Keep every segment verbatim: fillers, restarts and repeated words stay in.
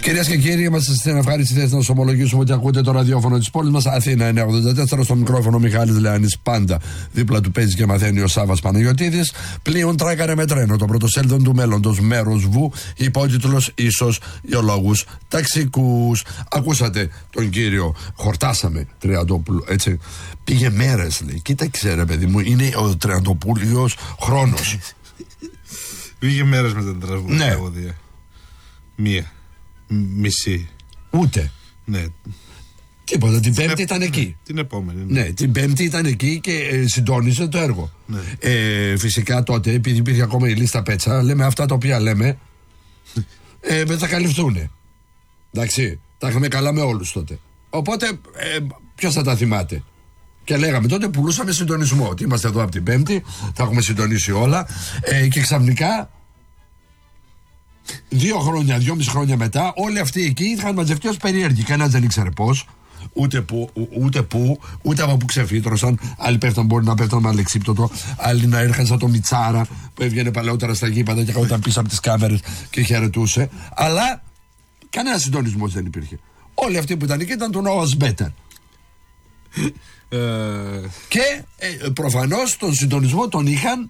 Κυρίες και κύριοι, είμαστε στην ευχάριστη θέση να σας ομολογήσουμε ότι ακούτε το ραδιόφωνο της πόλης μας. Αθήνα εννιακόσια ογδόντα τέσσερα, στο μικρόφωνο Μιχάλης Λεάνης πάντα. Δίπλα του παίζει και μαθαίνει ο Σάββας Παναγιωτίδης. Πλοίον τράκαρε με τρένο, το πρωτοσέλιδο του μέλλοντος, μέρος βου, υπότιτλος ίσως για λόγους ταξικούς. Ακούσατε τον κύριο, χορτάσαμε Τριαντόπουλο, έτσι. Πήγε μέρες, λέει. Κοίταξε ρε παιδί μου, είναι ο Τριαντοπούλιος χρόνος. Πήγε μέρες με τα τραγούδια. Ναι. Μία. Μισή. Ούτε. Ναι. Τίποτα. Την Πέμπτη ήταν εκεί. Την επόμενη. Ναι, ναι την Πέμπτη ήταν εκεί και ε, συντόνισε το έργο. Ναι. Ε, φυσικά τότε, επειδή υπήρχε ακόμα η λίστα Πέτσα, λέμε αυτά τα οποία λέμε ε, θα καλυφθούν. Εντάξει. Τα είχαμε καλά με όλους τότε. Οπότε, ε, ποιος θα τα θυμάται. Και λέγαμε τότε, πουλούσαμε συντονισμό. Ότι είμαστε εδώ από την Πέμπτη, θα έχουμε συντονίσει όλα. Ε, και ξαφνικά. Δύο χρόνια, δυόμιση χρόνια μετά, όλοι αυτοί εκεί είχαν μαζευτεί ως περίεργοι. Κανένας δεν ήξερε πώς, ούτε που, ούτε που, ούτε από που ξεφύτρωσαν. Άλλοι πέφταν, μπορεί να πέφταν με αλεξίπτωτο, άλλοι να έρχαν σαν το Μιτσάρα που έβγαινε παλαιότερα στα γήπεδα και όταν πίσω από τις κάμερες και χαιρετούσε. Αλλά κανένα συντονισμός δεν υπήρχε. Όλοι αυτοί που ήταν εκεί ήταν το No One's Better. Και ε, προφανώς τον συντονισμό τον είχαν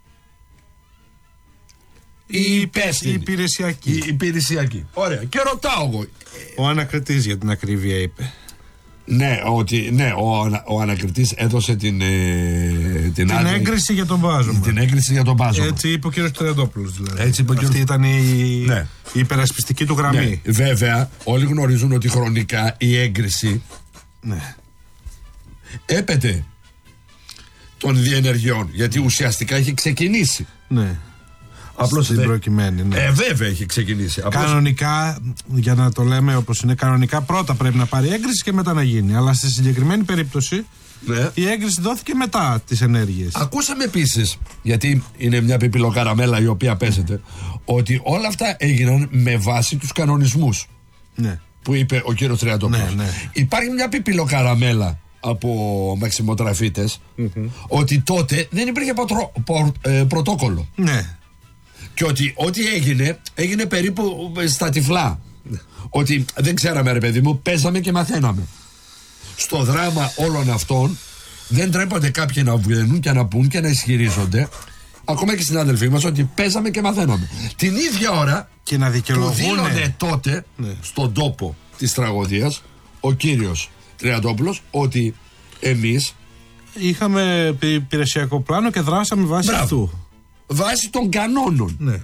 η υπεύθυνη. Η υπηρεσιακή. Η υπηρεσιακή. Ωραία. Και ρωτάω εγώ. Ο ανακριτής για την ακρίβεια είπε. Ναι, ότι, ναι ο, ο ανακριτής έδωσε την, ε, την, την άλλη, έγκριση για τον Βάζωμα. Την έγκριση για τον Βάζωμα. Έτσι είπε ο κ. Τριαντόπουλος δηλαδή. Έτσι είπε ο Αυτή ήταν η, ναι. η υπερασπιστική του γραμμή. Ναι. Βέβαια, όλοι γνωρίζουν ότι χρονικά η έγκριση ναι. έπεται των διενεργειών. Γιατί ουσιαστικά έχει ξεκινήσει. Ναι. Απλώς στην δε... προκειμένη. Ναι. Ε, βέβαια έχει ξεκινήσει. Κανονικά, για να το λέμε όπως είναι, κανονικά πρώτα πρέπει να πάρει έγκριση και μετά να γίνει. Αλλά στη συγκεκριμένη περίπτωση ναι. η έγκριση δόθηκε μετά τις ενέργειες. Ακούσαμε επίσης, γιατί είναι μια πιπιλοκαραμέλα η οποία παίζεται, ότι όλα αυτά έγιναν με βάση τους κανονισμούς. Ναι. Που είπε ο κύριος Τριαντόπουλος. Ναι, ναι. Υπάρχει μια πιπιλοκαραμέλα από μαξιμοτραφίτες mm-hmm. ότι τότε δεν υπήρχε ποτρο, πο, ε, πρωτόκολλο. Ναι. Και ότι ό,τι έγινε, έγινε περίπου στα τυφλά. Ότι δεν ξέραμε ρε παιδί μου, παίζαμε και μαθαίναμε. Στο δράμα όλων αυτών δεν τρέπονται κάποιοι να βγαίνουν και να πούν και να ισχυρίζονται, ακόμα και οι συνάδελφοί μας, ότι παίζαμε και μαθαίναμε. Την ίδια ώρα και να δικαιολογούν. Του δήλωνε τότε ναι. στον τόπο της τραγωδίας ο κύριος Τριαντόπουλος ότι εμείς είχαμε υπηρεσιακό πλάνο και δράσαμε βάσει αυτού. Βάσει των κανόνων. Ναι.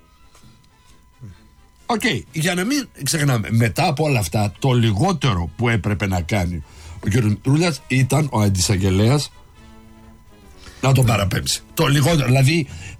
Οκ, okay, για να μην ξεχνάμε, μετά από όλα αυτά, το λιγότερο που έπρεπε να κάνει ο κ. Τρούλιας ήταν ο αντισαγγελέας να τον παραπέμψει. Το λιγότερο, δηλαδή